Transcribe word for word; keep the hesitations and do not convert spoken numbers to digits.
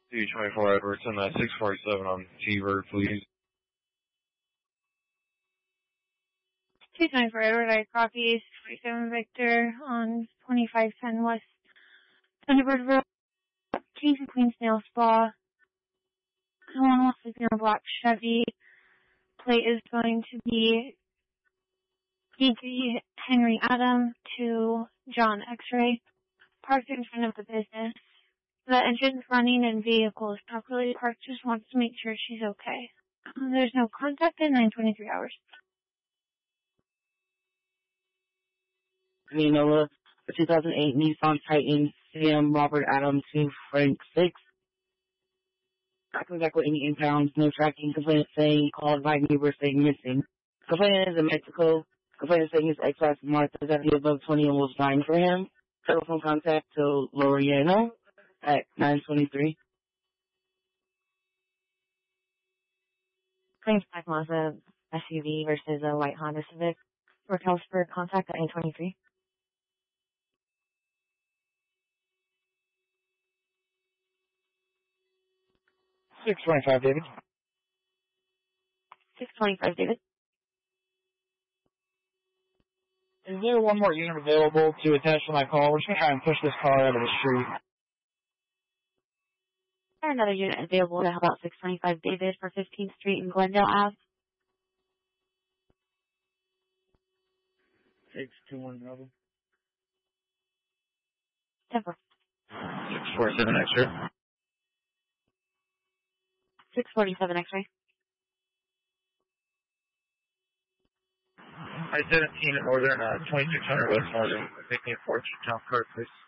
two twenty-four Edwards and that six forty-seven on T-Bird, please. two twenty-four Edward, I copy six forty-seven Victor on twenty-five ten West Thunderbird Road, King and Queen Snail Spa. Someone wants to be in a black Chevy. Plate is going to be D J Henry Adam to John X-Ray. Parked in front of the business. The engine's running and vehicle is properly parked. Just wants to make sure she's okay. There's no contact in nine twenty-three hours. Nola, the two thousand eight Nissan Titan, Sam Robert Adams to Frank six. Not coming back with any impounds, no tracking. Complainant saying called by neighbor saying missing. Complainant is in Mexico. Complainant saying his ex-wife Martha is at the above twenty and was dying for him. Telephone contact to Loriano at nine twenty-three. Claims Black Mazda S U V versus a white Honda Civic. For Kelsberg, contact at nine twenty-three. six twenty-five, David. six twenty-five, David. Is there one more unit available to attach to my call? We're just going to try and push this car out of the street. Is there another unit available to help out six twenty-five David for fifteenth Street and Glendale Ave? six two one Bravo. ten four. six forty-seven X-ray. six forty-seven X-ray. I seventeen at Northern, uh, twenty-six hundred West Northern. Picking a Fortune Town Car, please.